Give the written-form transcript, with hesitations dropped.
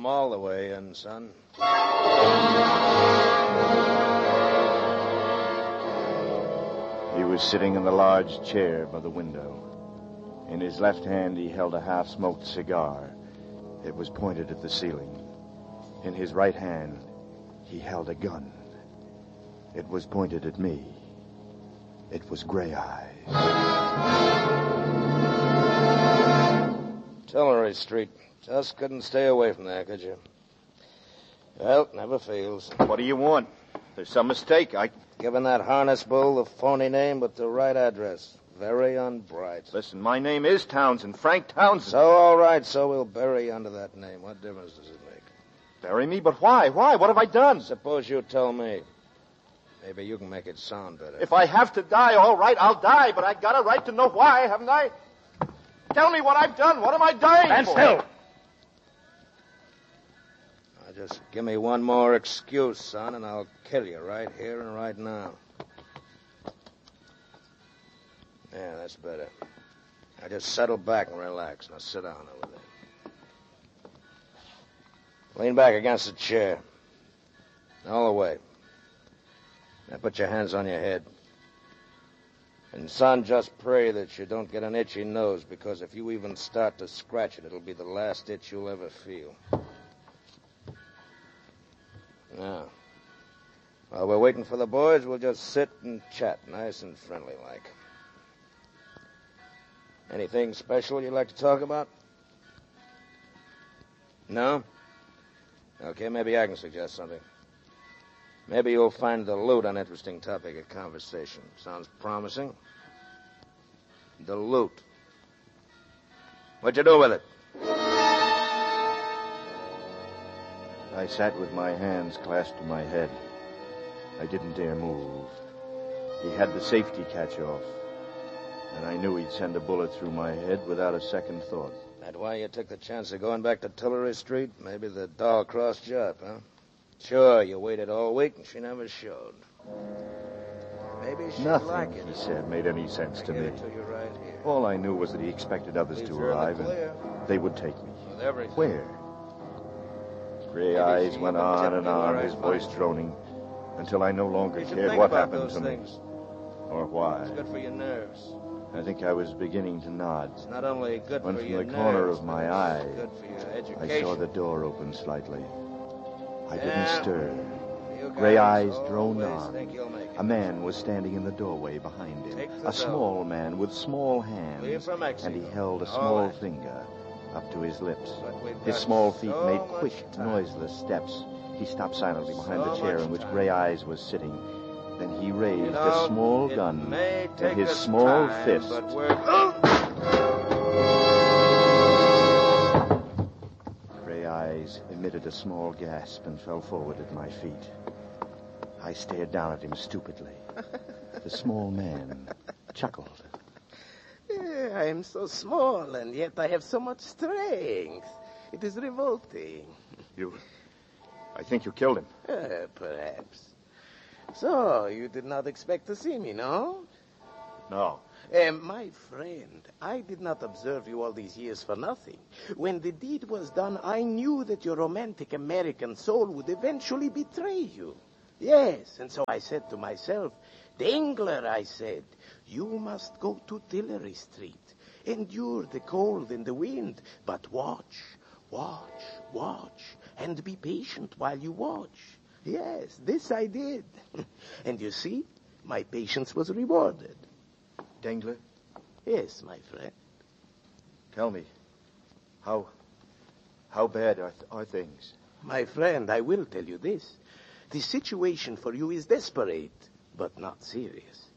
come all the way in, son. He was sitting in the large chair by the window. In his left hand, he held a half-smoked cigar. It was pointed at the ceiling. In his right hand, he held a gun. It was pointed at me. It was Gray Eyes. Tillery Street. Just couldn't stay away from there, could you? Well, never fails. What do you want? There's some mistake. Given that harness bull the phony name with the right address. Very unbright. Listen, my name is Townsend, Frank Townsend. So, all right, so we'll bury you under that name. What difference does it make? Bury me? But why? Why? What have I done? Suppose you tell me. Maybe you can make it sound better. If I have to die, all right, I'll die, but I got a right to know why, haven't I? Tell me what I've done. What am I dying Stand for? still. Now, just give me one more excuse, son, and I'll kill you right here and right now. Yeah, that's better. Now just settle back and relax. Now sit down over there. Lean back against the chair. All the way. Now put your hands on your head. And, son, just pray that you don't get an itchy nose, because if you even start to scratch it, it'll be the last itch you'll ever feel. Now, while we're waiting for the boys, we'll just sit and chat, nice and friendly like. Anything special you'd like to talk about? No? Okay, maybe I can suggest something. Maybe you'll find the loot an interesting topic of conversation. Sounds promising. The loot. What'd you do with it? I sat with my hands clasped to my head. I didn't dare move. He had the safety catch off. And I knew he'd send a bullet through my head without a second thought. That why you took the chance of going back to Tillery Street? Maybe the doll crossed you up, huh? Sure, you waited all week and she never showed. Maybe she'd Nothing, like it. he said, made any sense to me. It to you right here. All I knew was that he expected others Leaves to her in the arrive, clear. and they would take me. With everything. Where? Gray Maybe Eyes she went even on tipped and me on, where I his voice find you. droning, until I no longer You should cared think what about happened those to things. me or why. It's good for your nerves. I think I was beginning to nod. It's not only good When for from your the nerves, corner of but my it's eye, good for your I education. saw the door open slightly. I didn't Yeah. stir. You Gray guys Eyes droned always on. think you'll make it. A man was standing in the doorway behind him. Take the A small dough. man with small Leave hands. for Mexico. And he held a All small right. finger up to his lips. But we've His got small feet so made much quick, time. noiseless steps. He stopped silently behind So the chair much in which time. Gray Eyes was sitting. Then he raised You know, a small it gun may and take his us small time, fist. But we're... Gray Eyes emitted a small gasp and fell forward at my feet. I stared down at him stupidly. The small man chuckled. I am so small, and yet I have so much strength. It is revolting. I think you killed him. Perhaps. So, you did not expect to see me, no? No. My friend, I did not observe you all these years for nothing. When the deed was done, I knew that your romantic American soul would eventually betray you. Yes, and so I said to myself, Dangler, I said, you must go to Tillery Street. Endure the cold and the wind, but watch, and be patient while you watch. Yes, this I did. And you see, my patience was rewarded. Dangler, Yes, my friend. tell me, how bad are things? My friend, I will tell you this. The situation for you is desperate, but not serious.